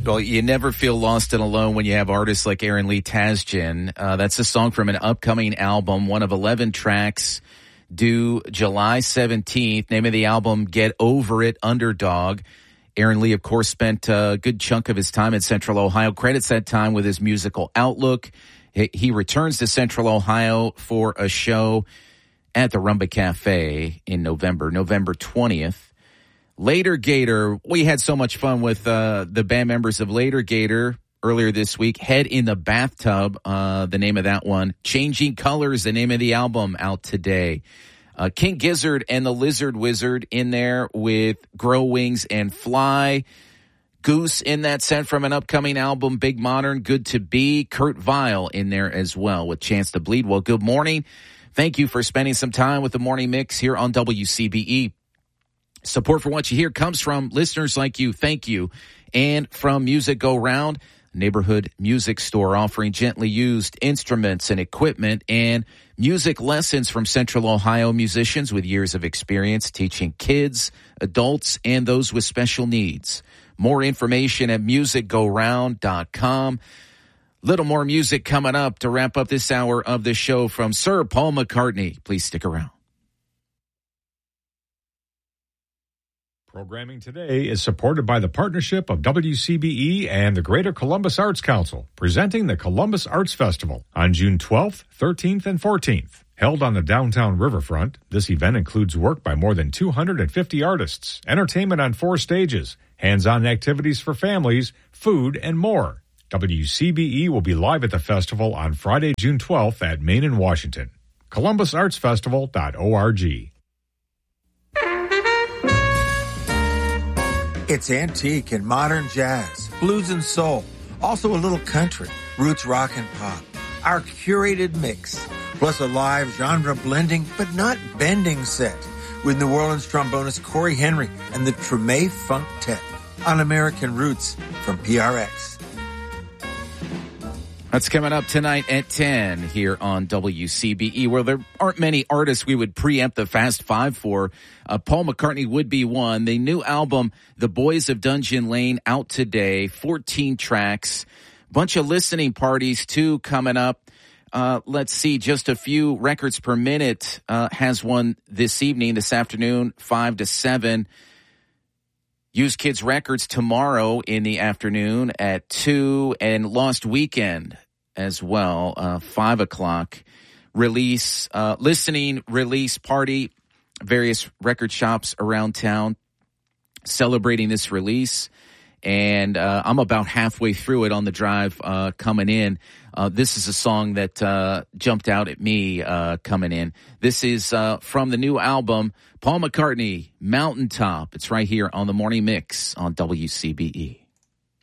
Well, you never feel lost and alone when you have artists like Aaron Lee Tasjan. That's a song from an upcoming album, one of 11 tracks, due July 17th. Name of the album, Get Over It, Underdog. Aaron Lee, of course, spent a good chunk of his time in Central Ohio, credits that time with his musical outlook. He returns to Central Ohio for a show at the Rumba Cafe in November 20th. Later Gator, we had so much fun with the band members of Later Gator earlier this week. Head in the Bathtub, the name of that one. Changing Colors, the name of the album, out today. King Gizzard and the Lizard Wizard in there with Grow Wings and Fly. Goose in that set from an upcoming album, Big Modern, Good to Be. Kurt Vile in there as well with Chance to Bleed. Well, good morning. Thank you for spending some time with the Morning Mix here on WCBE. Support for what you hear comes from listeners like you. Thank you. And from Music Go Round, neighborhood music store offering gently used instruments and equipment and music lessons from Central Ohio musicians with years of experience teaching kids, adults, and those with special needs. More information at musicgoround.com. Little more music coming up to wrap up this hour of the show from Sir Paul McCartney. Please stick around. Programming today is supported by the partnership of WCBE and the Greater Columbus Arts Council, presenting the Columbus Arts Festival on June 12th, 13th, and 14th. Held on the downtown riverfront, this event includes work by more than 250 artists, entertainment on 4 stages, hands-on activities for families, food, and more. WCBE will be live at the festival on Friday, June 12th at Main and Washington. ColumbusArtsFestival.org. It's antique and modern jazz, blues and soul, also a little country, roots rock and pop. Our curated mix, plus a live genre blending but not bending set with New Orleans trombonist Corey Henry and the Treme Funktet on American Roots from PRX. That's coming up tonight at 10 here on WCBE, where there aren't many artists we would preempt the Fast Five for. Paul McCartney would be one. The new album, The Boys of Dungeon Lane, out today. 14 tracks. Bunch of listening parties, too, coming up. Let's see, just a few records per minute has one this afternoon, 5 to 7. Use Kids Records tomorrow in the afternoon at 2, and Lost Weekend as well, 5 o'clock. Listening release party, various record shops around town celebrating this release. And I'm about halfway through it on the drive coming in. This is a song that jumped out at me coming in. This is from the new album, Paul McCartney, Mountaintop. It's right here on the Morning Mix on WCBE.